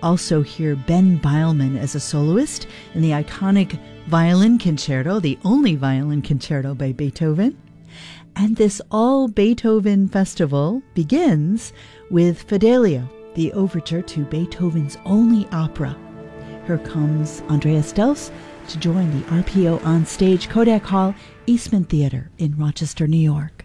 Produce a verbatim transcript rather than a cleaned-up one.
also hear Ben Beilman as a soloist in the iconic violin concerto, the only violin concerto by Beethoven. And this all Beethoven festival begins with Fidelio, the overture to Beethoven's only opera. Here comes Andreas Delfs to join the R P O on stage, Kodak Hall, Eastman Theater in Rochester, New York.